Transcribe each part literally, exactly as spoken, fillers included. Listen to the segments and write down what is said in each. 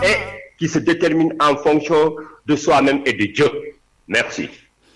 et qui se détermine en fonction de soi-même et de Dieu. Merci.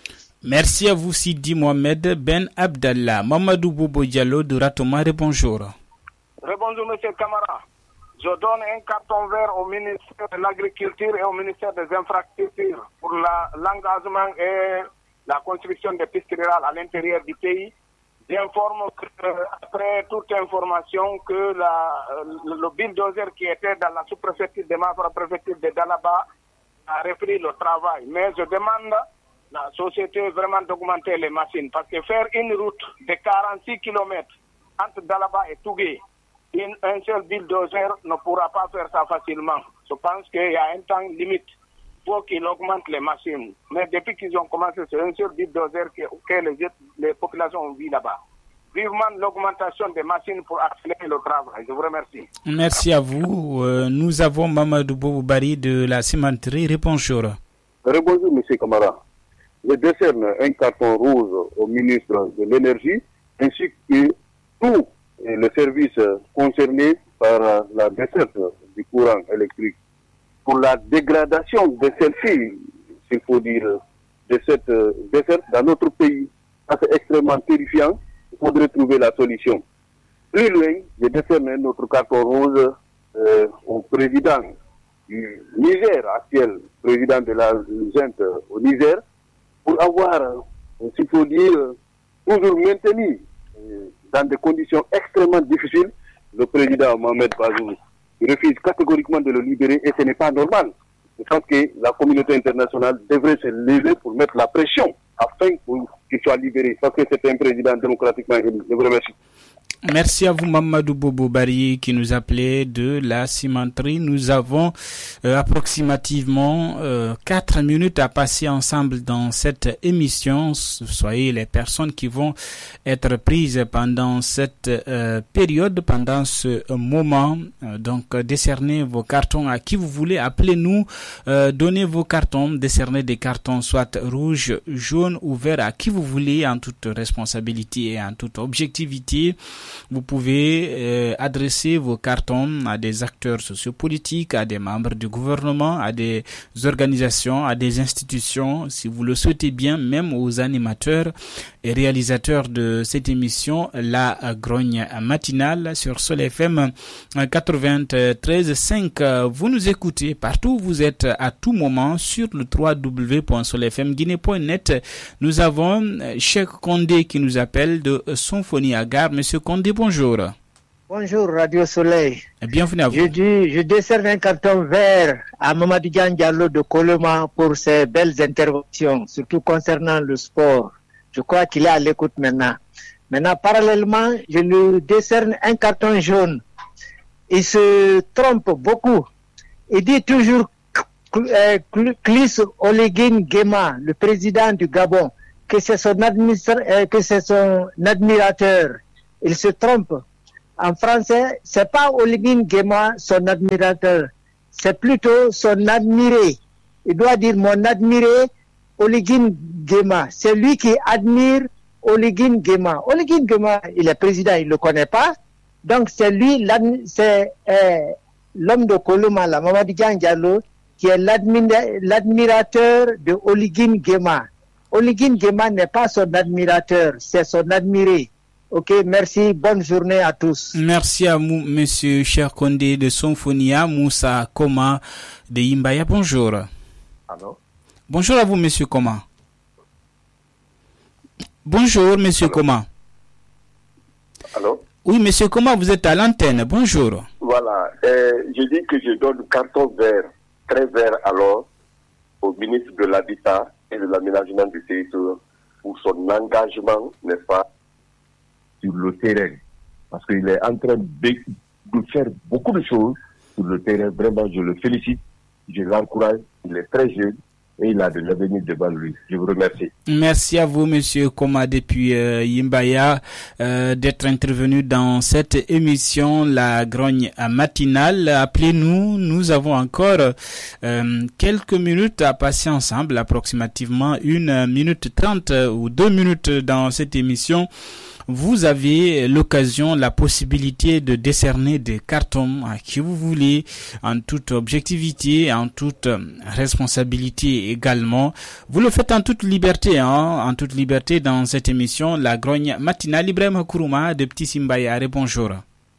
Merci à vous, Sidi Mohamed Ben Abdallah. Mamadou Bobo Diallo de Ratomare, bonjour. Rebonjour, monsieur Camara. Je donne un carton vert au ministère de l'Agriculture et au ministère des Infrastructures pour la, l'engagement et la construction des pistes rurales à l'intérieur du pays. J'informe qu'après toute information que la, le bulldozer qui était dans la sous-préfecture de Mafra, préfecture de Dalaba, a repris le travail. Mais je demande la société vraiment d'augmenter les machines parce que faire une route de quarante-six kilomètres entre Dalaba et Tougué, une, un seul bulldozer ne pourra pas faire ça facilement. Je pense qu'il y a un temps limite pour qu'il augmente les machines. Mais depuis qu'ils ont commencé, c'est un seul bulldozer que, que les, les populations ont vu là-bas. Vivement l'augmentation des machines pour accélérer le travail. Je vous remercie. Merci à vous. Euh, nous avons Mamadou Boubari de la cimenterie. Bonjour. Bonjour, M. Camara. Je décerne un carton rouge au ministre de l'Énergie ainsi que tous les services concernés par la desserte du courant électrique. Pour la dégradation de celle-ci, s'il faut dire, de cette desserte dans notre pays, ça c'est extrêmement terrifiant. Il faudrait trouver la solution. Plus loin, je décerne notre carton rouge euh, au président du Niger, actuel président de la junte au Niger, pour avoir, s'il faut dire, toujours maintenu euh, dans des conditions extrêmement difficiles le président Mohamed Bazoum. Il refuse catégoriquement de le libérer et ce n'est pas normal. Je pense que la communauté internationale devrait se lever pour mettre la pression afin qu'il soit libéré, parce que c'est un président démocratiquement élu. Je vous remercie. Merci à vous, Mamadou Bobo Bari, qui nous appelait de la cimenterie. Nous avons euh, approximativement euh, quatre minutes à passer ensemble dans cette émission. Soyez les personnes qui vont être prises pendant cette euh, période, pendant ce euh, moment. Euh, donc, euh, décernez vos cartons à qui vous voulez. Appelez-nous, euh, donnez vos cartons, décernez des cartons soit rouge, jaune ou vert à qui vous voulez, en toute responsabilité et en toute objectivité. Vous pouvez euh, adresser vos cartons à des acteurs sociopolitiques, à des membres du gouvernement, à des organisations, à des institutions, si vous le souhaitez bien, même aux animateurs et réalisateurs de cette émission, La Grogne Matinale sur Sol F M quatre-vingt-treize virgule cinq. Vous nous écoutez partout où vous êtes à tout moment sur le w w w point sol f m guinée point net. Nous avons Cheikh Condé qui nous appelle de Symphonie à Gare. Monsieur Condé, bonjour. Bonjour Radio Soleil. Bienvenue à vous. Je, dis, je décerne un carton vert à Mamadou Diallo de Coloma pour ses belles interventions, surtout concernant le sport. Je crois qu'il est à l'écoute maintenant. Maintenant, parallèlement, je lui décerne un carton jaune. Il se trompe beaucoup. Il dit toujours Klis Oligui Nguema, le président du Gabon, que c'est son, administra- que c'est son admirateur. Il se trompe. En français, c'est pas Oligui Nguema son admirateur, c'est plutôt son admiré. Il doit dire mon admiré Oligui Nguema. C'est lui qui admire Oligui Nguema. Oligui Nguema, il est président, il le connaît pas. Donc c'est lui, c'est euh, l'homme de Coloma, la Mamadou Diallo, qui est l'admira- l'admirateur de Oligui Nguema. Oligui Nguema n'est pas son admirateur, c'est son admiré. Ok, merci, bonne journée à tous. Merci à vous, monsieur Cheikh Condé de Symphonia, Moussa Koma de Imbaya. Bonjour. Allô? Bonjour à vous, monsieur Koma. Bonjour, monsieur Allô? Koma. Allô? Oui, monsieur Koma, vous êtes à l'antenne. Bonjour. Voilà, euh, je dis que je donne carton vert, très vert alors, au ministre de l'Habitat et de l'Aménagement du territoire pour son engagement, n'est-ce pas, sur le terrain. Parce qu'il est en train de, de faire beaucoup de choses sur le terrain. Vraiment, je le félicite, je l'encourage. Il est très jeune et il a de l'avenir devant lui. Je vous remercie. Merci à vous, monsieur Koma, depuis euh, Imbaya, euh, d'être intervenu dans cette émission, La Grogne Matinale. Appelez-nous, nous avons encore euh, quelques minutes à passer ensemble, approximativement une minute trente ou deux minutes dans cette émission. vous avez l'occasion, la possibilité de décerner des cartons à qui vous voulez, en toute objectivité, en toute responsabilité également. Vous le faites en toute liberté, hein, en toute liberté dans cette émission, La Grogne Matinale. Ibrahim Kourouma de Petit Simbayare, bonjour.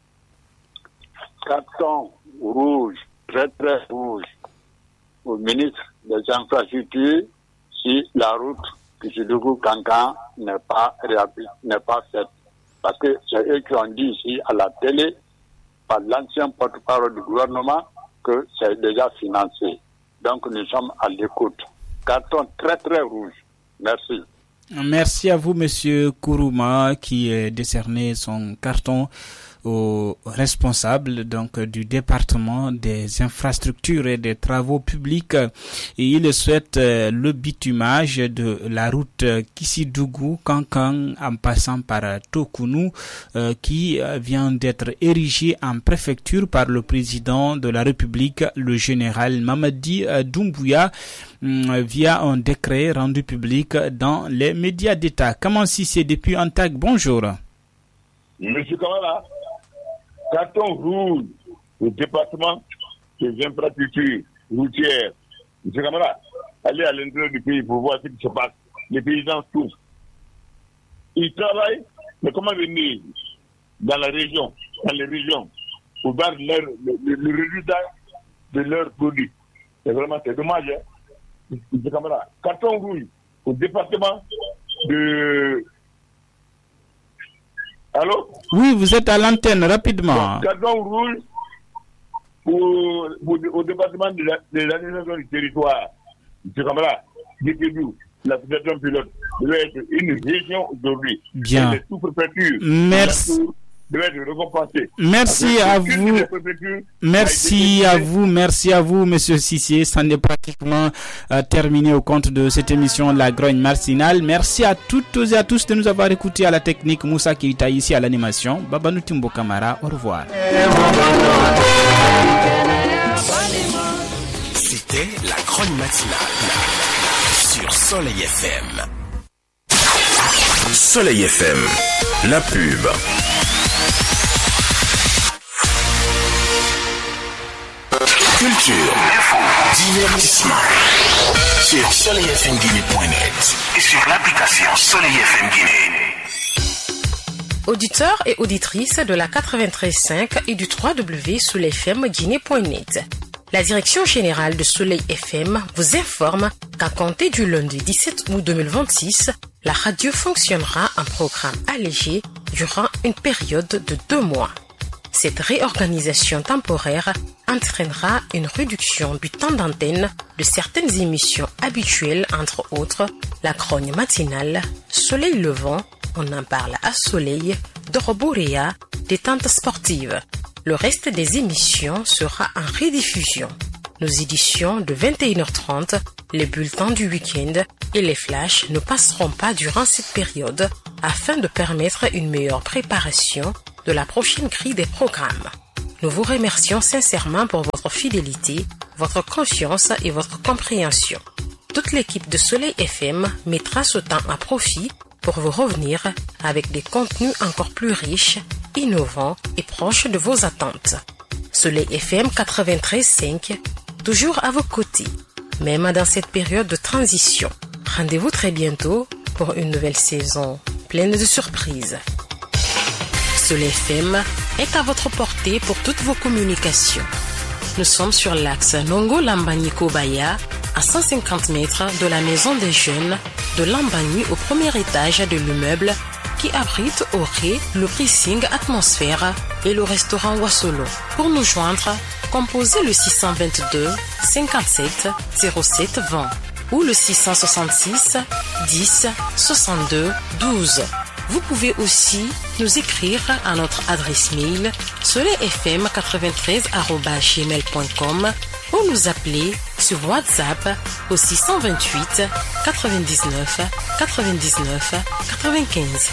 Carton rouge, très très rouge, au ministre des Infrastructures si la route Kisidougou-Kankan n'est pas réhabili- n'est pas faite. Parce que c'est eux qui ont dit ici à la télé, par l'ancien porte-parole du gouvernement, que c'est déjà financé. Donc nous sommes à l'écoute. Carton très très rouge. Merci. Merci à vous, Monsieur Kourouma, qui a décerné son carton au responsable donc du département des infrastructures et des travaux publics, et il souhaite euh, le bitumage de la route Kisidougou-Kankan en passant par Tokounou, euh, qui vient d'être érigée en préfecture par le président de la République, le général Mamadi Doumbouya, via un décret rendu public dans les médias d'État. Comment si c'est depuis Antag, bonjour. Monsieur Kamala, carton rouge au département des infrastructures routières. Monsieur Kamala, allez à l'intérieur du pays pour voir ce qui se passe. Les paysans souffrent. Ils travaillent, mais comment venir dans la région, dans les régions, pour voir leur, le, le, le résultat de leurs produits. C'est vraiment, c'est dommage, hein. Monsieur Kamala, carton rouge au département de... Allô? Oui, vous êtes à l'antenne, rapidement. Carton rouge pour, pour, au département de l'administration du territoire. M. Kamara, Gékédou, la fédération pilote doit être une région aujourd'hui. Bien. Les sous-préfectures. Merci. Doit être récompensé. Merci à vous. Merci à vous. Merci à vous, Monsieur Sissier. Ça n'est pratiquement euh, terminé au compte de cette émission La Grogne Matinale. Merci à toutes et à tous de nous avoir écoutés à la technique. Moussa Keita ici à l'animation. Babanou Timbo Kamara. Au revoir. C'était La Grogne Matinale sur Soleil F M. Soleil F M, la pub. Culture, divertissement sur soleil f m guinée point net et sur l'application Soleil F M Guinée. Auditeurs et auditrices de la quatre-vingt-treize virgule cinq et du w w w point soleil f m guinée point net. La direction générale de Soleil F M vous informe qu'à compter du lundi dix-sept août deux mille vingt-six, la radio fonctionnera en programme allégé durant une période de deux mois. Cette réorganisation temporaire entraînera une réduction du temps d'antenne de certaines émissions habituelles, entre autres La Grogne Matinale, Soleil Levant, On en parle à Soleil, Doroborea, Détente sportive. Le reste des émissions sera en rediffusion. Nos éditions de vingt et une heures trente, les bulletins du week-end et les flashs ne passeront pas durant cette période afin de permettre une meilleure préparation de la prochaine grille des programmes. Nous vous remercions sincèrement pour votre fidélité, votre confiance et votre compréhension. Toute l'équipe de Soleil F M mettra ce temps à profit pour vous revenir avec des contenus encore plus riches, innovants et proches de vos attentes. Soleil F M quatre-vingt-treize virgule cinq, toujours à vos côtés, même dans cette période de transition. Rendez-vous très bientôt pour une nouvelle saison pleine de surprises. Soleil F M est à votre portée pour toutes vos communications. Nous sommes sur l'axe Nongo-Lambani-Kobaya, à cent cinquante mètres de la maison des jeunes de Lambani au premier étage de l'immeuble qui abrite au rez le pricing Atmosphère et le restaurant Wassolo. Pour nous joindre, composez le six cent vingt-deux cinquante-sept zéro sept vingt ou le six cent soixante-six dix soixante-deux douze. Vous pouvez aussi nous écrire à notre adresse mail soleilfm quatre-vingt-treize arobase gmail point com ou nous appeler sur WhatsApp au six cent vingt-huit quatre-vingt-dix-neuf quatre-vingt-dix-neuf quatre-vingt-quinze.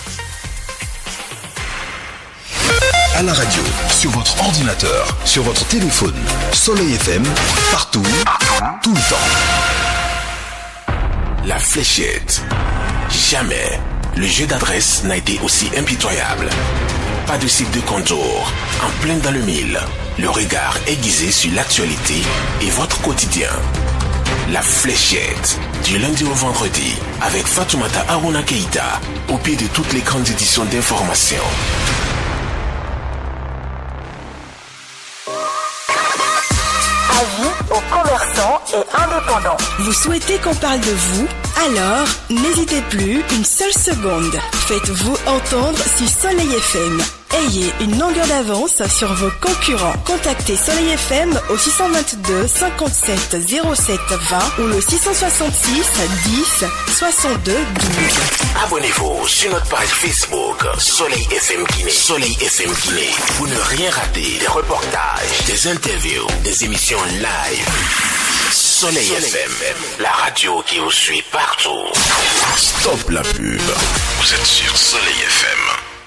À la radio, sur votre ordinateur, sur votre téléphone, Soleil F M, partout, partout, tout le temps. La fléchette, jamais le jeu d'adresse n'a été aussi impitoyable. Pas de site de contour, en plein dans le mille, le regard aiguisé sur l'actualité et votre quotidien. La Fléchette, du lundi au vendredi, avec Fatoumata Aruna Keïta, au pied de toutes les grandes éditions d'information. Avis aux commerçants et indépendants. Vous souhaitez qu'on parle de vous? Alors, n'hésitez plus une seule seconde. Faites-vous entendre sur Soleil F M. Ayez une longueur d'avance sur vos concurrents. Contactez Soleil F M au six cent vingt-deux cinquante-sept zéro sept vingt ou le six cent soixante-six dix soixante-deux douze. Abonnez-vous sur notre page Facebook Soleil F M Guinée. Soleil F M Guinée. Pour ne rien rater des reportages, des interviews, des émissions live. Soleil F M, la radio qui vous suit partout. Stop la pub. Vous êtes sur Soleil F M.